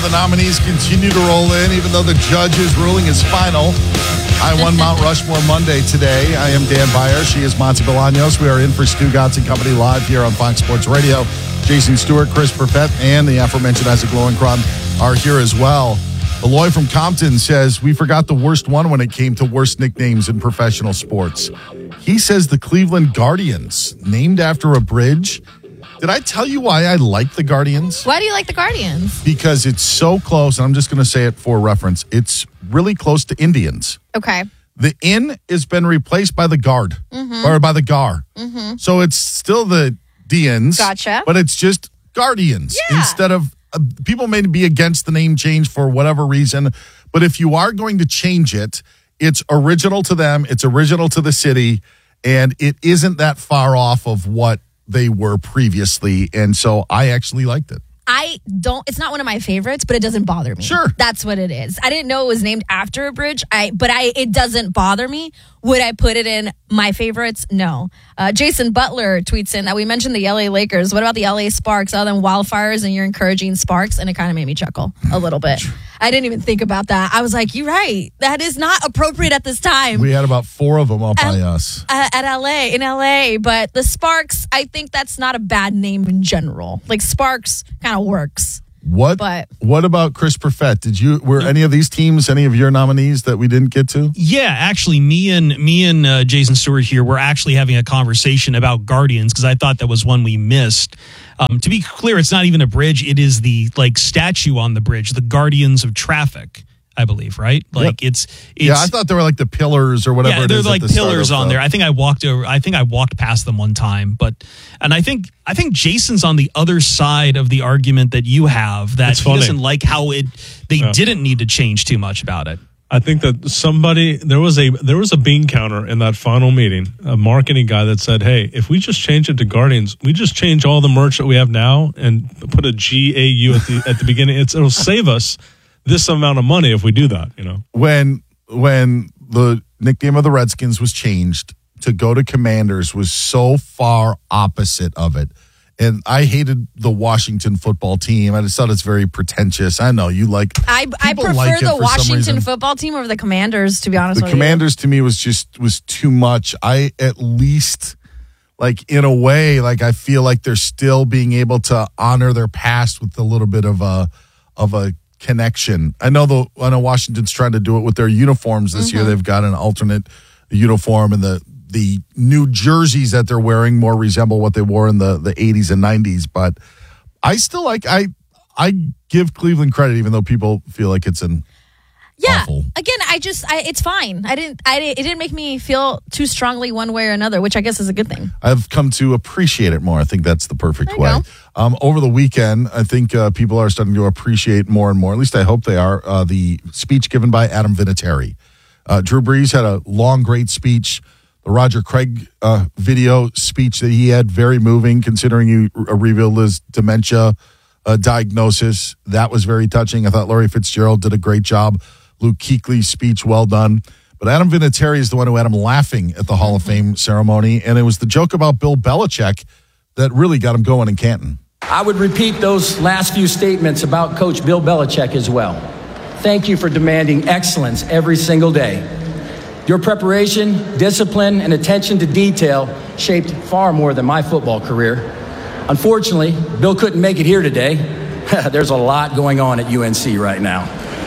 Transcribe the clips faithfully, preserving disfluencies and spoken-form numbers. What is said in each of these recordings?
The nominees continue to roll in, even though the judge's ruling is final. I won Mount Rushmore Monday today. I am Dan Byer. She is Monty Bolaños. We are in for Stu Gotts and Company live here on Fox Sports Radio. Jason Stewart, Chris Perfett, and the aforementioned Isaac Lowenkron are here as well. Eloy from Compton says, we forgot the worst one when it came to worst nicknames in professional sports. He says the Cleveland Guardians, named after a bridge. Did I tell you why I like the Guardians? Why do you like the Guardians? Because it's so close, and I'm just going to say it for reference. It's really close to Indians. Okay. The inn has been replaced by the guard, mm-hmm. or by the gar. Mm-hmm. So it's still the Dians. Gotcha. But it's just Guardians yeah. instead of, uh, people may be against the name change for whatever reason, but if you are going to change it, it's original to them, it's original to the city, and it isn't that far off of what they were previously, and so I actually liked it. I don't, it's not one of my favorites, but it doesn't bother me. Sure. That's what it is. I didn't know it was named after a bridge, I but I it doesn't bother me. Would I put it in my favorites? No. Uh, Jason Butler tweets in that we mentioned the L A Lakers. What about the L A Sparks? Other than wildfires, and you're encouraging sparks? And it kind of made me chuckle a little bit. I didn't even think about that. I was like, you're right. That is not appropriate at this time. We had about four of them up at, by us. Uh, at L A, in L A. But the Sparks, I think that's not a bad name in general. Like, Sparks kind of works. What But, What about Chris Perfett? Did you were any of these teams any of your nominees that we didn't get to? Yeah, actually, me and me and uh, Jason Stewart here were actually having a conversation about Guardians because I thought that was one we missed. Um, to be clear, it's not even a bridge; it is the like statue on the bridge, the Guardians of Traffic, I believe, right? Like yep. it's, it's yeah. I thought they were like the pillars or whatever. Yeah, it they're is like at the pillars on the, there. I think I walked over. I think I walked past them one time, but and I think I think Jason's on the other side of the argument that you have that he doesn't like how it they yeah. didn't need to change too much about it. I think that somebody there was a there was a bean counter in that final meeting, a marketing guy that said, "Hey, if we just change it to Guardians, we just change all the merch that we have now and put a G A U at the at the beginning. It's, it'll save us this amount of money if we do that." You know, when when the nickname of the Redskins was changed to go to Commanders was so far opposite of it. And I hated the Washington football team. I just thought it's very pretentious. I know you like. I I prefer like the Washington football team over the Commanders. To be honest, the with Commanders you. to me was just was too much. I at least like in a way like I feel like they're still being able to honor their past with a little bit of a of a connection. I know the I know Washington's trying to do it with their uniforms this mm-hmm. year. They've got an alternate uniform, and the the new jerseys that they're wearing more resemble what they wore in the, the eighties and nineties. But I still like, I I give Cleveland credit, even though people feel like it's an yeah. awful. Again, I just, I, it's fine. I didn't, I it didn't make me feel too strongly one way or another, which I guess is a good thing. I've come to appreciate it more. I think that's the perfect way. Go. Um, over the weekend, I think uh, people are starting to appreciate more and more, at least I hope they are, uh, the speech given by Adam Vinatieri. Uh, Drew Brees had a long, great speech. The Roger Craig uh, video speech that he had, very moving, considering he uh, revealed his dementia uh, diagnosis. That was very touching. I thought Larry Fitzgerald did a great job. Luke Kuechly's speech, well done. But Adam Vinatieri is the one who had him laughing at the Hall of Fame ceremony, and it was the joke about Bill Belichick that really got him going in Canton. I would repeat those last few statements about Coach Bill Belichick as well. Thank you for demanding excellence every single day. Your preparation, discipline, and attention to detail shaped far more than my football career. Unfortunately, Bill couldn't make it here today. There's a lot going on at U N C right now.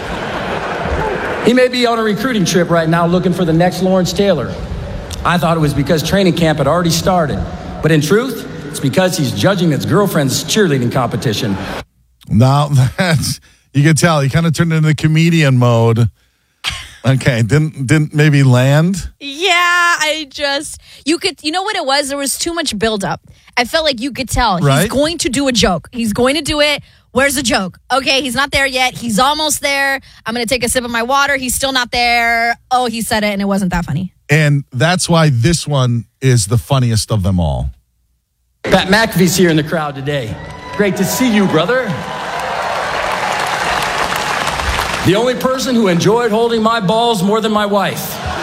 He may be on a recruiting trip right now looking for the next Lawrence Taylor. I thought it was because training camp had already started. But in truth, it's because he's judging his girlfriend's cheerleading competition. Now, that's, you can tell, he kind of turned into comedian mode. Okay, didn't didn't maybe land? Yeah, I just, you could, you know what it was? There was too much buildup. I felt like you could tell. Right? He's going to do a joke. He's going to do it. Where's the joke? Okay, he's not there yet. He's almost there. I'm going to take a sip of my water. He's still not there. Oh, he said it, and it wasn't that funny. And that's why this one is the funniest of them all. Pat McAfee's here in the crowd today. Great to see you, brother. The only person who enjoyed holding my balls more than my wife.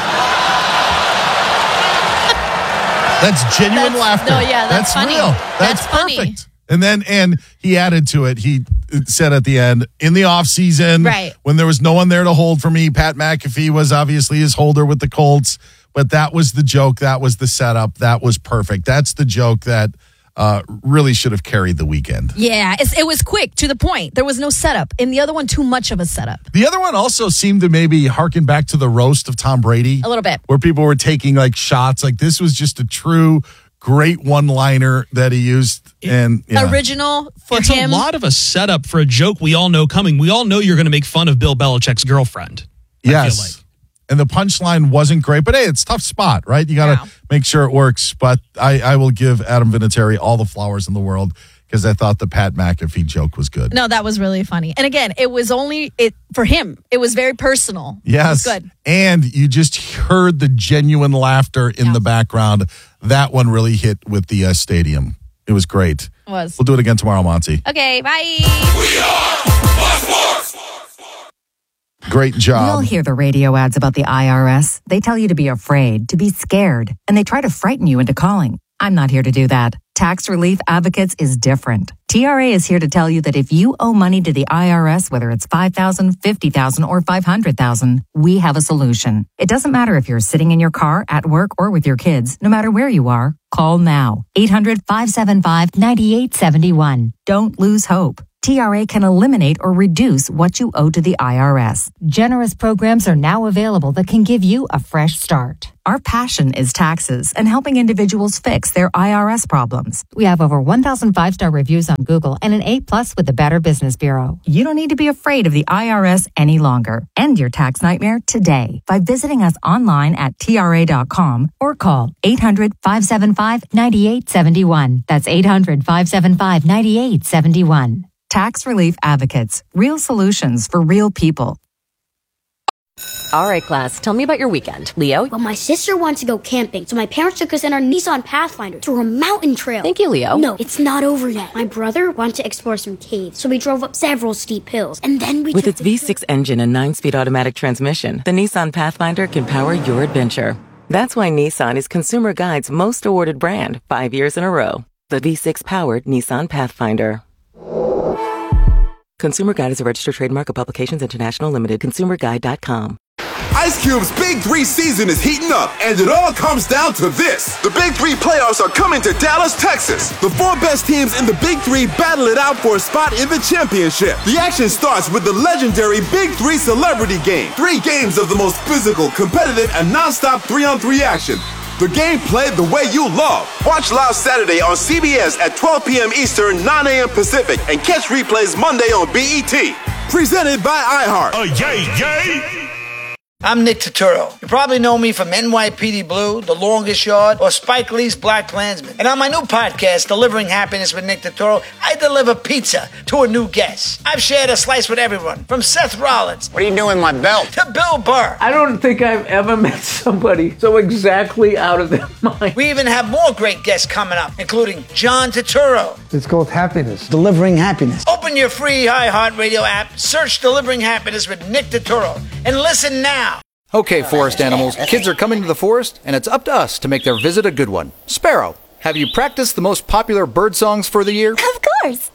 That's genuine that's, laughter. No, yeah, that's, that's funny. real. That's, that's perfect. Funny. And then, and he added to it. He said at the end, in the offseason, Right. when there was no one there to hold for me, Pat McAfee was obviously his holder with the Colts, but that was the joke. That was the setup. That was perfect. That's the joke that uh, really should have carried the weekend. Yeah, it's, it was quick, to the point. There was no setup. In the other one, too much of a setup. The other one also seemed to maybe harken back to the roast of Tom Brady. A little bit. Where people were taking like shots. Like this was just a true great one-liner that he used. And yeah. Original for it's him. a lot of a setup for a joke we all know coming. We all know you're going to make fun of Bill Belichick's girlfriend. I Yes. feel like. And the punchline wasn't great, but hey, it's a tough spot, right? You got to Wow. make sure it works. But I, I will give Adam Vinatieri all the flowers in the world because I thought the Pat McAfee joke was good. No, that was really funny. And again, it was only it for him. It was very personal. Yes. It was good. And you just heard the genuine laughter in Yeah. the background. That one really hit with the uh, stadium. It was great. It was. We'll do it again tomorrow, Monty. Okay, bye. Great We job. all hear the radio ads about the I R S. They tell you to be afraid, to be scared, and they try to frighten you into calling. I'm not here to do that. Tax Relief Advocates is different. T R A is here to tell you that if you owe money to the I R S, whether it's five thousand dollars, fifty thousand dollars, or five hundred thousand dollars, we have a solution. It doesn't matter if you're sitting in your car, at work, or with your kids. No matter where you are, call now. eight hundred, five seven five, nine eight seven one. Don't lose hope. T R A can eliminate or reduce what you owe to the I R S. Generous programs are now available that can give you a fresh start. Our passion is taxes and helping individuals fix their I R S problems. We have over one thousand five-star reviews on Google and an A plus with the Better Business Bureau. You don't need to be afraid of the I R S any longer. End your tax nightmare today by visiting us online at T R A dot com or call eight hundred, five seven five, nine eight seven one. That's eight hundred, five seven five, nine eight seven one. Tax Relief Advocates. Real solutions for real people. All right, class, tell me about your weekend. Leo? Well, my sister wants to go camping, so my parents took us in our Nissan Pathfinder through a mountain trail. Thank you, Leo. No, it's not over yet. My brother wanted to explore some caves, so we drove up several steep hills, and then we With took its the V six engine and nine-speed automatic transmission, the Nissan Pathfinder can power your adventure. That's why Nissan is Consumer Guide's most awarded brand five years in a row. The V six-powered Nissan Pathfinder. Consumer Guide is a registered trademark of Publications International Limited. consumer guide dot com. Ice Cube's Big Three season is heating up, and it all comes down to this. The Big Three playoffs are coming to Dallas, Texas. The four best teams in the Big Three battle it out for a spot in the championship. The action starts with the legendary Big Three Celebrity Game. Three games of the most physical, competitive, and non-stop three-on-three action. The game played the way you love. Watch live Saturday on C B S at twelve p.m. Eastern, nine a.m. Pacific, and catch replays Monday on B E T. Presented by iHeart. Oh, yay, yay! I'm Nick Turturro. You probably know me from N Y P D Blue, The Longest Yard, or Spike Lee's Black Klansman. And on my new podcast, Delivering Happiness with Nick Turturro, I deliver pizza to a new guest. I've shared a slice with everyone, from Seth Rollins. What are you doing with my belt? To Bill Burr. I don't think I've ever met somebody so exactly out of their mind. We even have more great guests coming up, including John Turturro. It's called Happiness. Delivering Happiness. Open your free iHeartRadio app, search Delivering Happiness with Nick Turturro, and listen now. Okay, forest animals, kids are coming to the forest, and it's up to us to make their visit a good one. Sparrow, have you practiced the most popular bird songs for the year? Of course.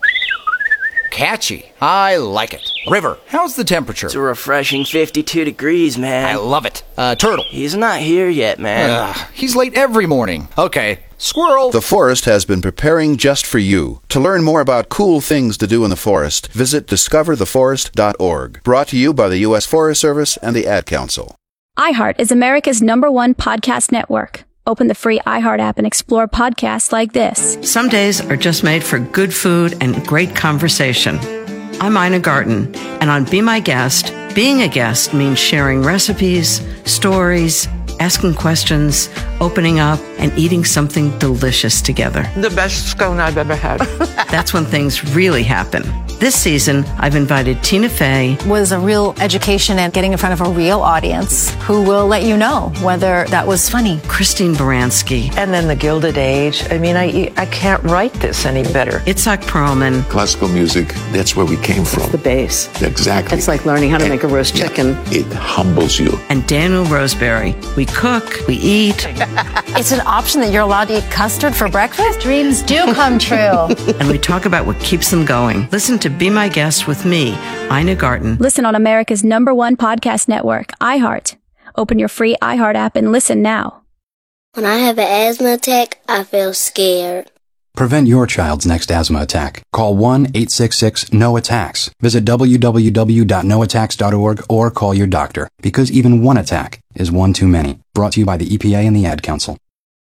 Catchy. I like it. River, how's the temperature? It's a refreshing fifty-two degrees, man. I love it. Uh, Turtle. He's not here yet, man. Uh, he's late every morning. Okay. Squirrel. The forest has been preparing just for you. To learn more about cool things to do in the forest, visit discover the forest dot org. Brought to you by the U S Forest Service and the Ad Council. iHeart is America's number one podcast network. Open the free iHeart app and explore podcasts like this. Some days are just made for good food and great conversation. I'm Ina Garten, and on Be My Guest, being a guest means sharing recipes, stories, asking questions, opening up, and eating something delicious together. The best scone I've ever had. That's when things really happen. This season, I've invited Tina Fey. Was a real education and getting in front of a real audience who will let you know whether that was funny. Christine Baranski. And then the Gilded Age. I mean, I I can't write this any better. Itzhak Perlman. Classical music, that's where we came from. It's the base. Exactly. It's like learning how to and, make a roast yeah, chicken. It humbles you. And Daniel Roseberry. We cook, we eat. It's an option that you're allowed to eat custard for breakfast? Dreams do come true. And we talk about what keeps them going. Listen to Be My Guest with me, Ina Garten. Listen on America's number one podcast network, iHeart. Open your free iHeart app and listen now. When I have an asthma attack, I feel scared. Prevent your child's next asthma attack. Call one eight six six N O attacks. Visit w w w dot no attacks dot org or call your doctor, because even one attack is one too many. Brought to you by the E P A and the Ad Council.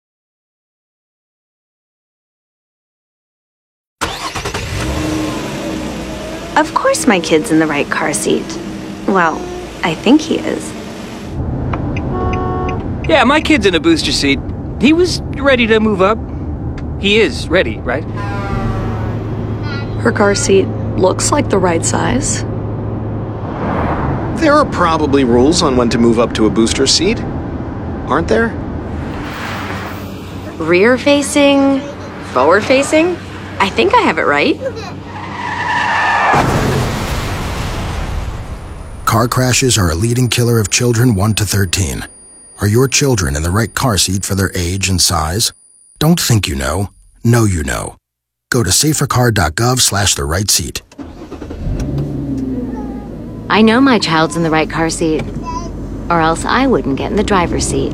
Of course my kid's in the right car seat. Well, I think he is. Yeah, my kid's in a booster seat. He was ready to move up. He is ready, right? Her car seat looks like the right size. There are probably rules on when to move up to a booster seat, aren't there? Rear facing, forward facing. I think I have it right. Car crashes are a leading killer of children one to thirteen. Are your children in the right car seat for their age and size? Don't think you know. Know you know. Go to safercar.gov slash the right seat. I know my child's in the right car seat, or else I wouldn't get in the driver's seat.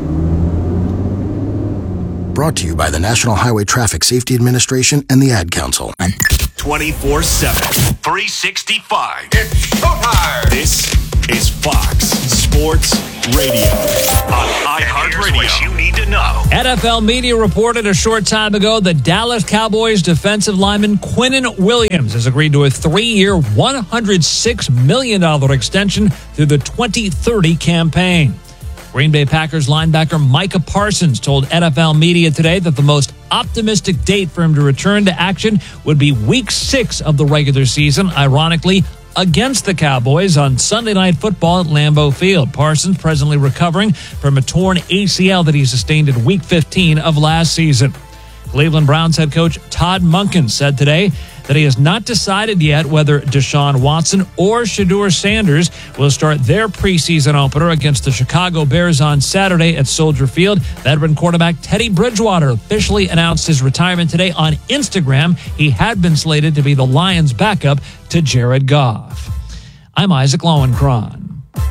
Brought to you by the National Highway Traffic Safety Administration and the Ad Council. twenty-four seven, three sixty-five. It's showtime. This is Fox Sports Radio on iHeartRadio. What you need to know. N F L media reported a short time ago that Dallas Cowboys defensive lineman Quinnen Williams has agreed to a three-year, one hundred six million dollars extension through the twenty thirty campaign. Green Bay Packers linebacker Micah Parsons told N F L media today that the most optimistic date for him to return to action would be week six of the regular season, ironically, against the Cowboys on Sunday Night Football at Lambeau Field. Parsons presently recovering from a torn A C L that he sustained in week fifteen of last season. Cleveland Browns head coach Todd Monken said today that he has not decided yet whether Deshaun Watson or Shedeur Sanders will start their preseason opener against the Chicago Bears on Saturday at Soldier Field. Veteran quarterback Teddy Bridgewater officially announced his retirement today on Instagram. He had been slated to be the Lions' backup to Jared Goff. I'm Isaac Lowenkron.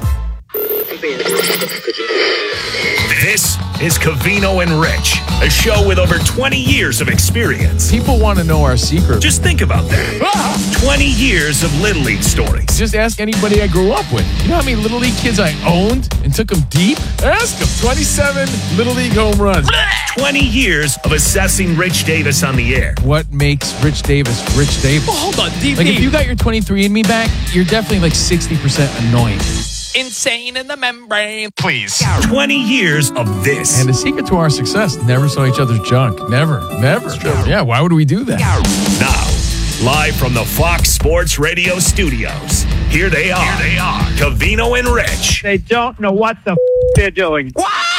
This is Covino and Rich, a show with over twenty years of experience. People want to know our secret. Just think about that. twenty years of Little League stories. Just ask anybody I grew up with. You know how many Little League kids I owned and took them deep? Ask them. twenty-seven Little League home runs. twenty years of assessing Rich Davis on the air. What makes Rich Davis Rich Davis? Well, hold on, D B. Like, if you got your twenty-three and me back, you're definitely like sixty percent annoying. Insane in the membrane. Please. twenty years of this. And the secret to our success, never saw each other's junk. Never. Never. Yeah, why would we do that? Now, live from the Fox Sports Radio studios, here they are. Here they are. Covino and Rich. They don't know what the f- they're doing.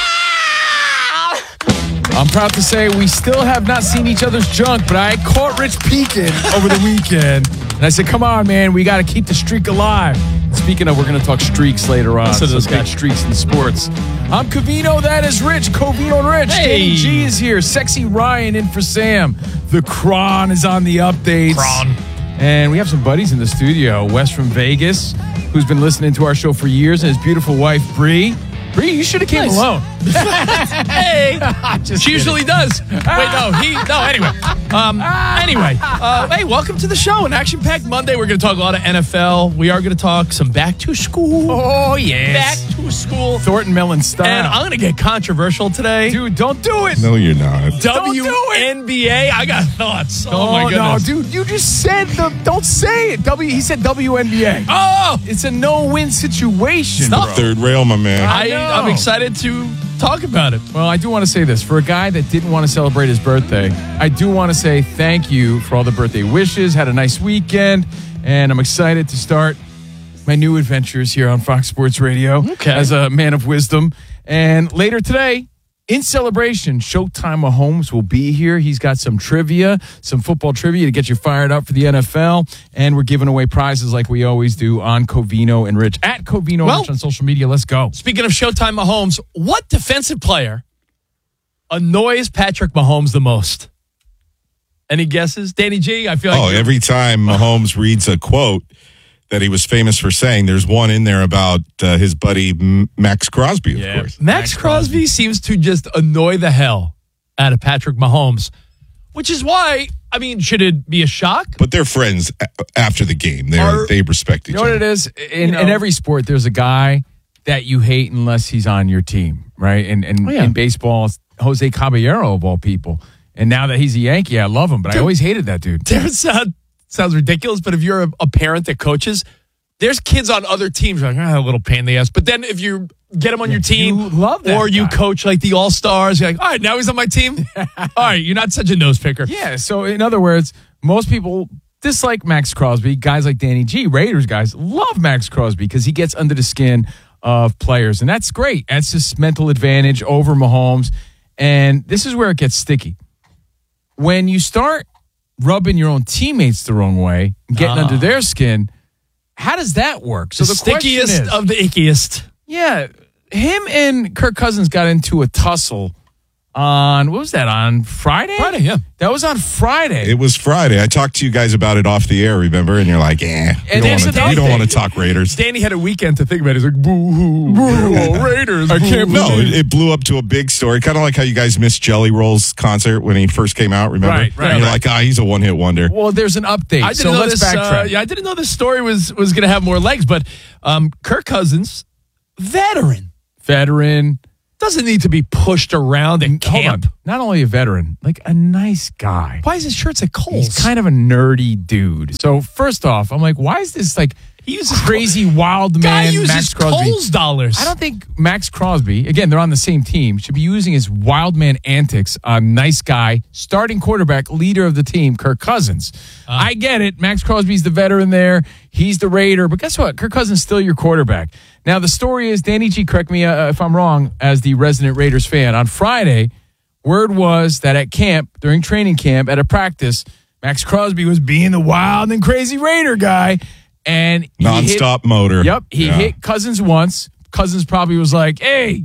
I'm proud to say we still have not seen each other's junk, but I caught Rich peeking over the weekend. And I said, come on, man, we got to keep the streak alive. Speaking of, we're going to talk streaks later on. So those big streaks in sports. I'm Covino, that is Rich. Covino and Rich. Hey. Danny G is here. Sexy Ryan in for Sam. The Cron is on the updates. Cron. And we have some buddies in the studio. Wes from Vegas, who's been listening to our show for years, and his beautiful wife, Bree. Bree, you should have came Nice. alone. Hey, Just she usually does. Wait, no, he no. Anyway, um, anyway, uh, hey, welcome to the show. An action-packed Monday. We're going to talk a lot of N F L. We are going to talk some back to school. Oh, yes. Back to school. Thornton Mellon style. And I'm going to get controversial today. Dude, don't do it. No, you're not. W N B A. I got thoughts. Oh, Oh, my no, goodness. dude, you just said the. Don't say it. W. He said W N B A. Oh, It's a no-win situation. Stop. bro. Third rail, my man. I, know. I'm excited to talk about it. Well, I do want to say this. For a guy that didn't want to celebrate his birthday, I do want to say thank you for all the birthday wishes. Had a nice weekend, and I'm excited to start my new adventures here on Fox Sports Radio Okay. as a man of wisdom. And later today, in celebration, Showtime Mahomes will be here. He's got some trivia, some football trivia to get you fired up for the N F L. And we're giving away prizes like we always do on Covino and Rich. At Covino Well- and Rich on social media. Let's go. Speaking of Showtime Mahomes, what defensive player annoys Patrick Mahomes the most? Any guesses? Danny G, I feel like. Oh, every time Mahomes reads a quote that he was famous for saying, there's one in there about uh, his buddy M- Max Crosby, of Yeah. course. Max Crosby seems to just annoy the hell out of Patrick Mahomes, which is why, I mean, should it be a shock? But they're friends a- after the game. They Are- they respect each You know other. what it is? In, You know. in every sport, there's a guy that you hate unless he's on your team, right? And, and Oh, yeah. in baseball, it's Jose Caballero, of all people. And now that he's a Yankee, I love him, but I always hated that dude. There's uh, sounds ridiculous, but if you're a, a parent that coaches, there's kids on other teams like, ah, a little pain in the ass. But then if you get him on your team, love that or you guy. coach like the All Stars, you're like, all right, now he's on my team. All right, you're not such a nose picker. Yeah, so in other words, most people dislike Max Crosby. Guys like Danny G, Raiders guys, love Max Crosby because he gets under the skin of players. And that's great. That's just mental advantage over Mahomes. And this is where it gets sticky. When you start rubbing your own teammates the wrong way, getting Ah. under their skin, how does that work? So the, stickiest of the ickiest. Yeah, him and Kirk Cousins got into a tussle on, what was that, on Friday? Friday, yeah. That was on Friday. It was Friday. I talked to you guys about it off the air, remember? And you're like, eh, you And don't here's wanna- another you don't thing. want to talk Raiders. Danny had a weekend to think about it. He's like, boo hoo, boo Raiders. I can't No, believe it, it blew up to a big story, kind of like how you guys missed Jelly Roll's concert when he first came out, remember? Right, right, And you're right. like, ah, he's a one-hit wonder. Well, there's an update, I didn't so know let's this. backtrack. Uh, yeah, I didn't know this story was was going to have more legs. But um, Kirk Cousins, veteran, Veteran. doesn't need to be pushed around at Hold camp. on. Not only a veteran, like a nice guy. Why is his shirts at Kohl's? He's kind of a nerdy dude. So first off, I'm like, why is this like he uses crazy wild guy man uses Max Crosby? Kohl's dollars. I don't think Max Crosby, again, they're on the same team, should be using his wild man antics on nice guy, starting quarterback, leader of the team, Kirk Cousins. Uh. I get it. Max Crosby's the veteran there. He's the Raider. But guess what? Kirk Cousins is still your quarterback. Now, the story is, Danny G, correct me uh, if I'm wrong, as the resident Raiders fan. On Friday, word was that at camp, during training camp, at a practice, Max Crosby was being the wild and crazy Raider guy. And he Non-stop hit, motor. Yep. He Yeah. hit Cousins once. Cousins probably was like, hey,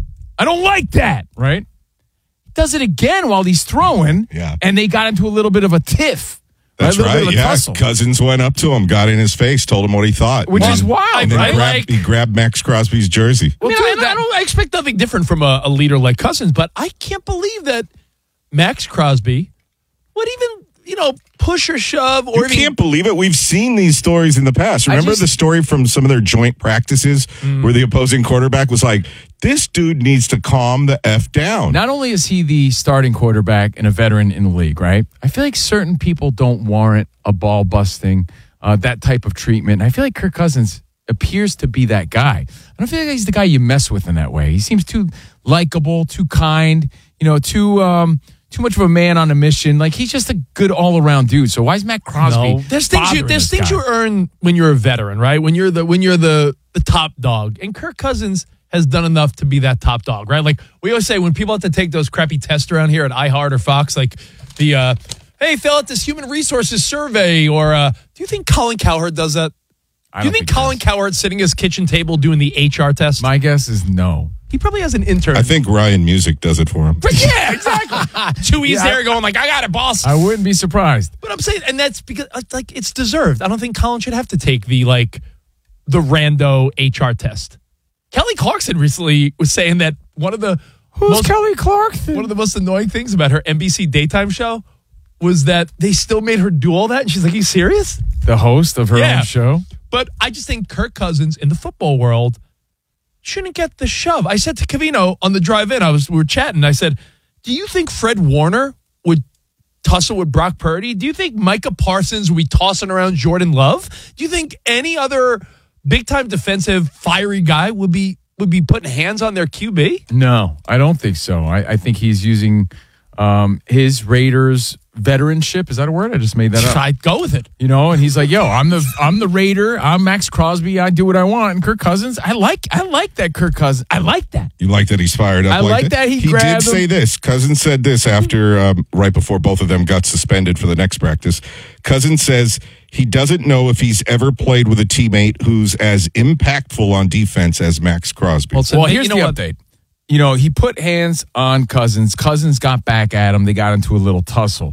I don't like that, right? Does it again while he's throwing. Yeah. And they got into a little bit of a tiff. That's A little bit right. of a Yeah, tussle. Cousins went up to him, got in his face, told him what he thought, Which and is then- wild, And then right? grabbed, Like- he grabbed Max Crosby's jersey. I mean, I, I don't. I expect nothing different from a, a leader like Cousins, but I can't believe that Max Crosby would even, you know, push or shove or You even. can't believe it. We've seen these stories in the past. I Remember just- the story from some of their joint practices Mm. where the opposing quarterback was like, this dude needs to calm the F down. Not only is he the starting quarterback and a veteran in the league, right? I feel like certain people don't warrant a ball busting, uh, that type of treatment. I feel like Kirk Cousins appears to be that guy. I don't feel like he's the guy you mess with in that way. He seems too likable, too kind, you know, too um, too much of a man on a mission. Like he's just a good all around dude. So why is Matt Crosby? No, there's things you bothering there's this things guy? you earn when you're a veteran, right? When you're the when you're the the top dog, and Kirk Cousins has done enough to be that top dog, right? Like we always say, when people have to take those crappy tests around here at iHeart or Fox, like the uh, hey, fill out this human resources survey, or uh, do you think Colin Cowherd does that? I Do you don't think, think Colin Cowherd's sitting at his kitchen table doing the H R test? My guess is no. He probably has an intern. I think Ryan Music does it for him. Yeah, exactly. Chewy's Yeah, there I- going like, I got it, boss. I wouldn't be surprised. But I'm saying, and that's because uh, like it's deserved. I don't think Colin should have to take the like the rando H R test. Kelly Clarkson recently was saying that one of the Who's most, Kelly Clarkson? one of the most annoying things about her N B C daytime show was that they still made her do all that, and she's like, "Are you serious?" The host of her Yeah. own show. But I just think Kirk Cousins in the football world shouldn't get the shove. I said to Cavino on the drive in, I was we were chatting. I said, "Do you think Fred Warner would tussle with Brock Purdy? Do you think Micah Parsons would be tossing around Jordan Love? Do you think any other big time defensive fiery guy would be would be putting hands on their Q B?" No, I don't think so. I, I think he's using um, his Raiders veteranship. Is that a word? I just made that up. I'd go with it. You know, and he's like, "Yo, I'm the I'm the Raider. I'm Max Crosby. I do what I want." And Kirk Cousins, I like I like that Kirk Cousins. I like that. You like that he's fired up? I like that he He did grabbed say him. this. Cousins said this after, um, right before both of them got suspended for the next practice. Cousins says he doesn't know if he's ever played with a teammate who's as impactful on defense as Max Crosby. Well, so Well, you here's know the what? update. You know, he put hands on Cousins. Cousins got back at him. They got into a little tussle.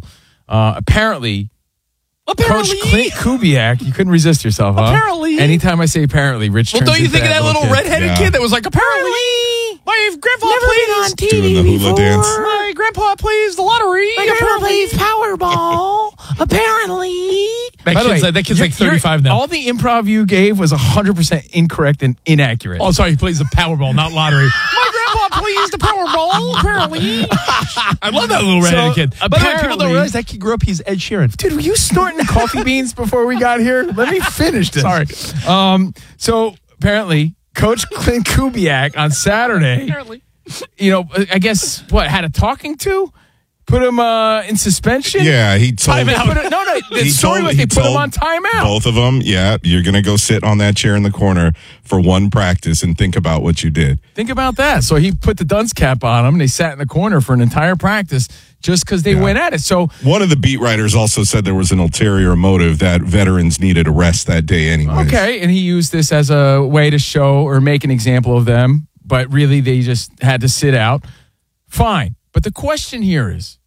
Uh, apparently, Apparently. Coach Clint Kubiak, you couldn't resist yourself, huh? Apparently. Anytime I say apparently, Rich Well, turns don't you into think of that little kid. redheaded Yeah. kid that was like, apparently, my grandpa plays Doing the hula dance. My grandpa plays the lottery. My grandpa plays Powerball. Apparently. That By the kid's, way, that kid's you're- like thirty-five you're- now. All the improv you gave was one hundred percent incorrect and inaccurate. Oh, sorry, he plays the Powerball, not lottery. My grandpa plays the Powerball, apparently. I love that little redheaded So, kid. By the way, people apparently- don't realize that kid grew up, he's Ed Sheeran. Dude, were you snorting coffee beans before we got here? Let me finish this. Sorry. Um, so apparently, Coach Clint Kubiak on Saturday, Apparently. you know, I guess, what, had a talking to? Put him uh, in suspension? Yeah, he told. They put it- no, no, the He story told- was they he put him told on timeout. Both of them, yeah. You're going to go sit on that chair in the corner for one practice and think about what you did. Think about that. So he put the dunce cap on him, and they sat in the corner for an entire practice just because they Yeah. went at it. So One of the beat writers also said there was an ulterior motive that veterans needed a rest that day anyway. okay, and he used this as a way to show or make an example of them, but really they just had to sit out. Fine. But the question here is,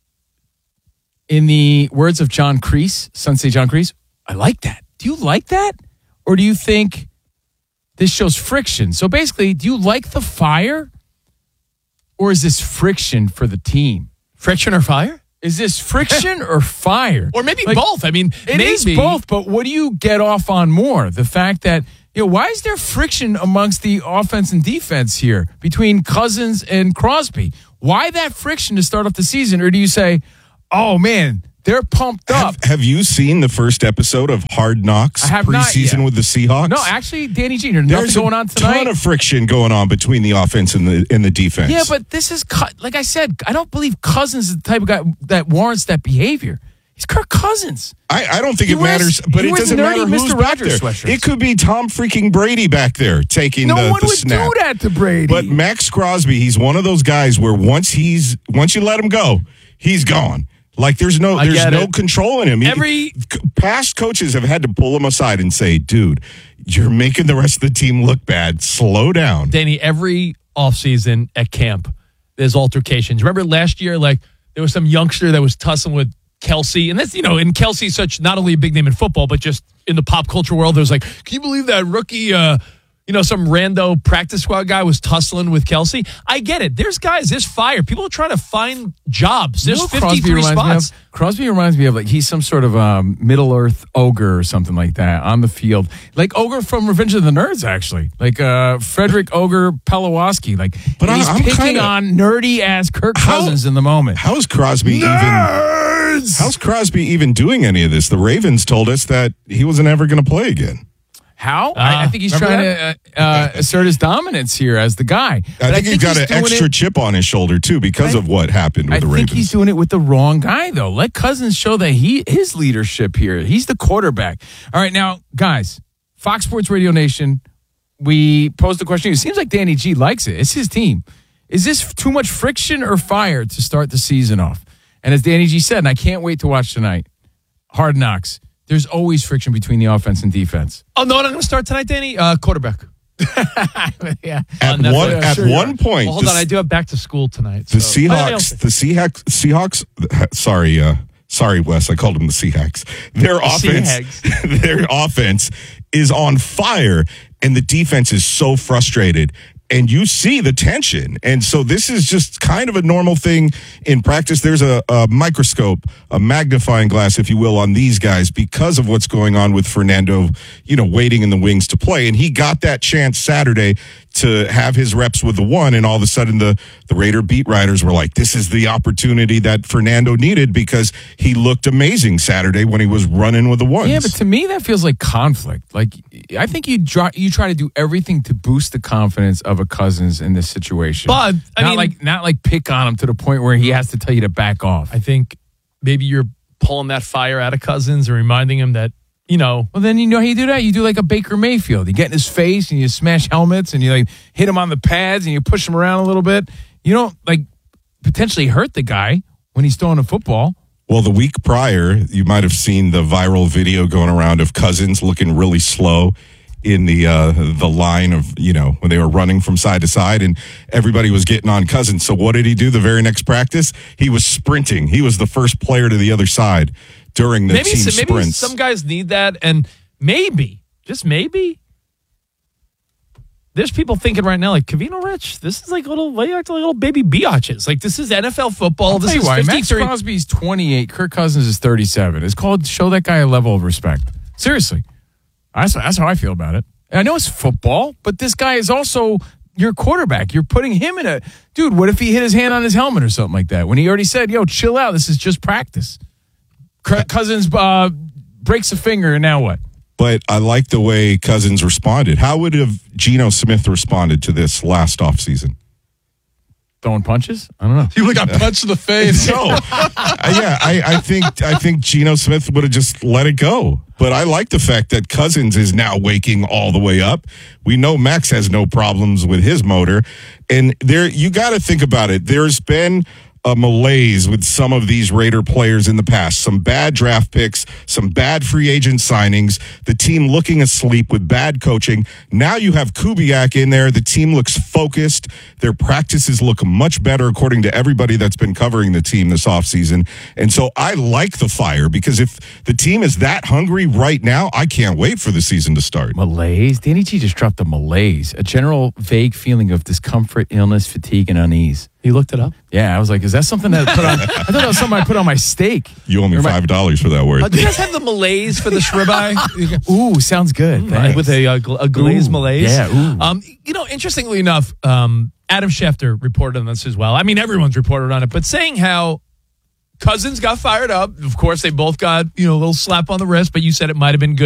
in the words of John Kreese, Sensei John Kreese, I like that. Do you like that? Or do you think this shows friction? So basically, do you like the fire? Or is this friction for the team? Friction or fire? Is this friction or fire? Or maybe Like, both. I mean, It maybe. is both, but what do you get off on more? The fact that, you know, why is there friction amongst the offense and defense here between Cousins and Crosby? Why that friction to start off the season? Or do you say, oh, man, they're pumped up? Have, have you seen the first episode of Hard Knocks I have not preseason yet. with the Seahawks? No, actually, Danny G, there's There's nothing going on a tonight. ton of friction going on between the offense and the and the defense. Yeah, but this is, cu- like I said, I don't believe Cousins is the type of guy that warrants that behavior. He's Kirk Cousins. I, I don't think He it wears- matters, but he it wears doesn't nerdy matter who's Mister back there. Rogers sweatshirts. It could be Tom freaking Brady back there taking No the, one the would snap. do that to Brady. But Max Crosby, he's one of those guys where once he's once you let him go, he's gone. Like there's no I there's get no it. control in him. He- Every- c- past coaches have had to pull him aside and say, "Dude, you're making the rest of the team look bad. Slow down." Danny, every offseason at camp, there's altercations. Remember last year, like, there was some youngster that was tussling with Kelsey. And that's, you know, and Kelsey's such not only a big name in football, but just in the pop culture world. There's like, can you believe that rookie, uh, you know, some rando practice squad guy was tussling with Kelsey? I get it. There's guys, there's fire. People are trying to find jobs. You There's know what Crosby fifty-three reminds me spots. of? Crosby reminds me of like he's some sort of um, Middle Earth ogre or something like that on the field, like ogre from Revenge of the Nerds, actually, like uh, Frederick Ogre Pelawoski. Like, But he's I'm- I'm picking kinda- on nerdy ass Kirk How- Cousins in the moment. How is Crosby even? How's Crosby even doing any of this? The Ravens told us that he wasn't ever going to play again. How? I, I think he's trying to uh, uh, assert his dominance here as the guy. But I think, he's got an doing extra it- chip on his shoulder too because I- of what happened with I the think Ravens. he's doing it with the wrong guy, though. Let Cousins show that he his leadership here. He's the quarterback. All right, now, guys, Fox Sports Radio Nation, we posed the question. It seems like Danny G likes it. It's his team. Is this too much friction or fire to start the season off? And as Danny G said, and I can't wait to watch tonight, Hard Knocks. There's always friction between the offense and defense. Oh, no, what I'm going to start tonight, Danny? Uh, quarterback. yeah. At On Netflix. one Yeah, at sure you one are. point, Well, hold the, on. I do have back to school tonight. the so- Seahawks, the Seahawks, Seahawks. Sorry, uh, sorry, Wes. I called them the Seahawks. Their offense, Seahawks. their offense is on fire, and the defense is so frustrated. And you see the tension. And so this is just kind of a normal thing in practice. There's a, a microscope, a magnifying glass, if you will, on these guys because of what's going on with Fernando, you know, waiting in the wings to play. And he got that chance Saturday to have his reps with the one. And all of a sudden the, the Raider beat writers were like, this is the opportunity that Fernando needed because he looked amazing Saturday when he was running with the ones. Yeah, but to me that feels like conflict. Like I think you try you try to do everything to boost the confidence of a Cousins in this situation. But, I not mean- like not like pick on him to the point where he has to tell you to back off. I think maybe you're pulling that fire out of Cousins and reminding him that, you know. Well, then you know how you do that? You do like a Baker Mayfield. You get in his face and you smash helmets and you like hit him on the pads and you push him around a little bit. You don't like potentially hurt the guy when he's throwing a football. Well, the week prior, you might have seen the viral video going around of Cousins looking really slow in the uh, the line of, you know, when they were running from side to side and everybody was getting on Cousins. So what did he do the very next practice? He was sprinting. He was the first player to the other side during the maybe, team so, maybe sprints. Some guys need that, and maybe, just maybe, there's people thinking right now, like, Covino Rich, this is like little, why you acting like little baby biatches? Like, this is N F L football. I'll this tell you is why. Max fifty-three. Crosby's twenty-eight. Kirk Cousins is thirty-seven. It's called show that guy a level of respect. Seriously. That's, that's how I feel about it. I know it's football, but this guy is also your quarterback. You're putting him in a... Dude, what if he hit his hand on his helmet or something like that? When he already said, yo, chill out. This is just practice. Cousins uh, breaks a finger, and now what? But I like the way Cousins responded. How would have Geno Smith responded to this last offseason? Throwing punches? I don't know. He would have got punched in the face. No. uh, yeah, I, I think I think Geno Smith would have just let it go. But I like the fact that Cousins is now waking all the way up. We know Max has no problems with his motor. And there, you got to think about it. There's been a malaise with some of these Raider players in the past. Some bad draft picks, some bad free agent signings, the team looking asleep with bad coaching. Now you have Kubiak in there. The team looks focused. Their practices look much better according to everybody that's been covering the team this offseason. And so I like the fire because if the team is that hungry right now, I can't wait for the season to start. Malaise? Danny G just dropped a malaise, a general vague feeling of discomfort, illness, fatigue, and unease. You looked it up? Yeah, I was like, is that something that put on? I thought that was something I put on my steak. You owe me five dollars for that word. Uh, do you guys have the malaise for the ribeye? Ooh, sounds good. Mm, with a, uh, a glazed Ooh, malaise. Yeah. Ooh. Um, you know, interestingly enough, um, Adam Schefter reported on this as well. I mean, everyone's reported on it, but saying how Cousins got fired up. Of course, they both got, you know, a little slap on the wrist, but you said it might have been good.